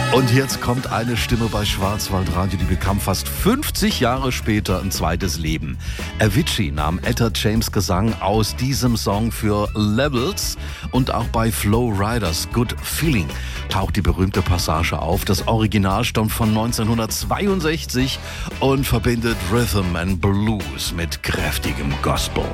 Und jetzt kommt eine Stimme bei Schwarzwaldradio, die bekam fast 50 Jahre später ein zweites Leben. Avicii nahm Etta James' Gesang aus diesem Song für Levels und auch bei Flo Riders Good Feeling taucht die berühmte Passage auf. Das Original stammt von 1962 und verbindet Rhythm and Blues mit kräftigem Gospel.